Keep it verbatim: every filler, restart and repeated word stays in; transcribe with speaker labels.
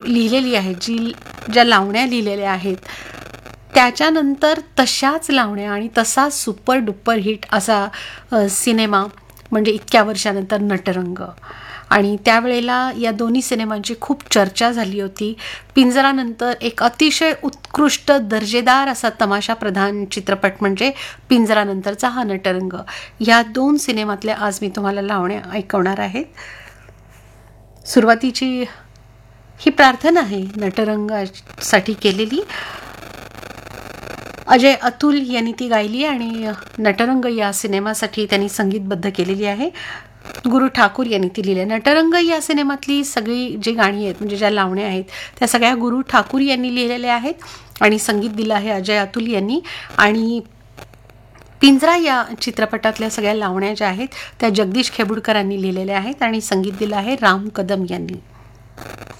Speaker 1: लिहिलेली आहे, जी ज्या लावण्या लिहिलेल्या आहेत, त्याच्यानंतर तशाच लावण्या आणि तसा सुपर डुपर हिट असा सिनेमा म्हणजे इतक्या वर्षानंतर नटरंग. आणि त्यावेळेला या दोन्ही सिनेमांची खूप चर्चा झाली होती. पिंजरानंतर एक अतिशय उत्कृष्ट दर्जेदार असा तमाशा प्रधान चित्रपट म्हणजे पिंजरानंतरचा हा नटरंग. या दोन सिनेमातल्या आज मी तुम्हाला लावण्या ऐकवणार आहे. सुरुवातीची ही प्रार्थना आहे नटरंगासाठी केलेली. अजय अतुल यांनी ती गायली आणि नटरंग या सिनेमासाठी त्यांनी संगीतबद्ध केलेली आहे. गुरु ठाकूर यांनी ती लिहिली. नटरंग या सिनेमातली सगळी जी गाणी आहेत म्हणजे ज्या लावण्या आहेत त्या सगळ्या गुरु ठाकूर यांनी लिहिलेल्या आहेत आणि संगीत दिलं आहे अजय अतुल यांनी. आणि पिंजरा या चित्रपटातल्या सगळ्या लावण्या ज्या आहेत त्या जगदीश खेबुडकरांनी लिहिलेल्या आहेत आणि संगीत दिलं आहे राम कदम यांनी.